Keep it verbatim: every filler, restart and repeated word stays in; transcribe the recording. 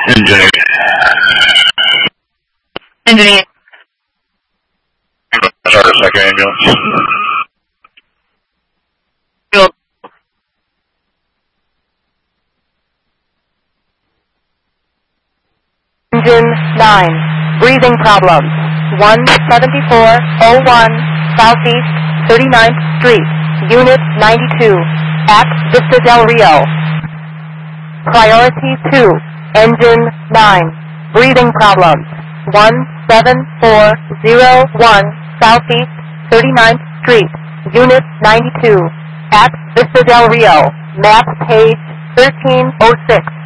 Engine. Engineer. Start a second ambulance. Field. Engine nine. Breathing problems. one seventy-four oh one Southeast thirty-ninth Street. Unit ninety-two. At Vista Del Rio. Priority two. Engine nine. Breathing problems. one seven four oh one Southeast thirty-ninth Street. Unit ninety-two. At Vista Del Rio. Map page thirteen oh six.